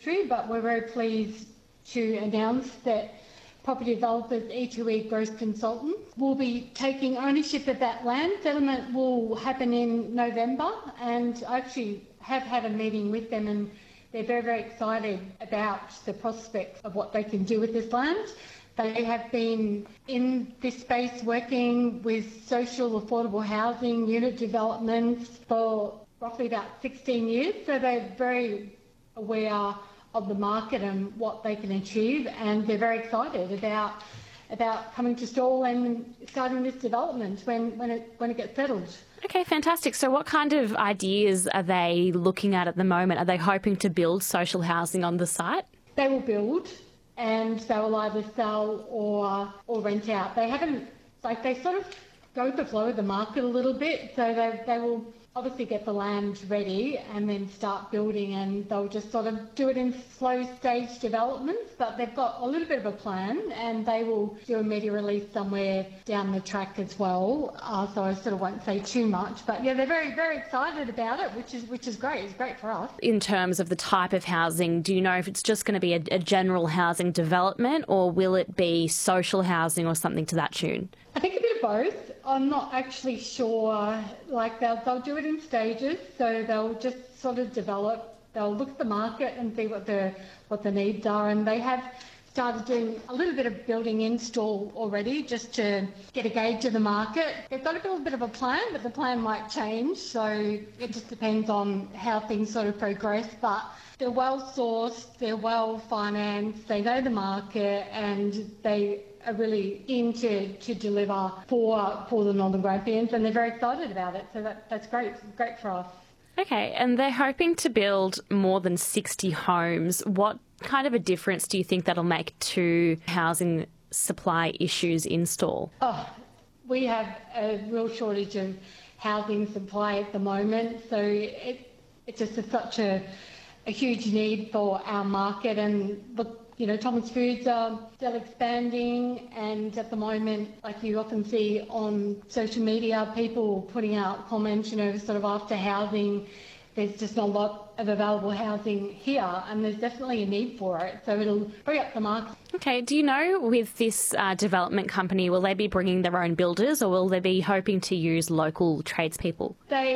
industry, but we're very pleased to announce that Property Developers E2E Growth Consultants will be taking ownership of that land. Settlement will happen in November, and I actually have had a meeting with them, and they're very, very excited about the prospects of what they can do with this land. They have been in this space working with social affordable housing unit developments for roughly about 16 years, so they're very aware of the market and what they can achieve, and they're very excited about coming to Stawell and starting this development when it gets settled. Okay, fantastic. So what kind of ideas are they looking at the moment? Are they hoping to build social housing on the site? They will build, and they will either sell or rent out. They haven't, they sort of go with the flow of the market a little bit, so they will obviously get the land ready and then start building, and they'll just sort of do it in slow stage developments, but they've got a little bit of a plan, and they will do a media release somewhere down the track as well, so I sort of won't say too much, but yeah, they're very, very excited about it, which is great. It's great for us. In terms of the type of housing, do you know if it's just going to be a general housing development, or will it be social housing or something to that tune? I think a bit of both. I'm not actually sure. They'll do it in stages, so they'll just sort of develop. They'll look at the market and see what the needs are, and they have started doing a little bit of building install already, just to get a gauge of the market. They've got a little bit of a plan, but the plan might change, so it just depends on how things sort of progress. But they're well sourced, they're well financed, they know the market, and they are really keen to deliver for the Northern Grampians, and they're very excited about it. So that's great. It's great for us. Okay, and they're hoping to build more than 60 homes. What kind of a difference do you think that'll make to housing supply issues in Stawell? Oh, we have a real shortage of housing supply at the moment, so it's just such a huge need for our market. And look, Thomas Foods are still expanding, and at the moment, like you often see on social media, people putting out comments, sort of after housing, there's just not a lot of available housing here, and there's definitely a need for it, so it'll bring up the market. Okay, do you know, with this development company, will they be bringing their own builders, or will they be hoping to use local tradespeople? They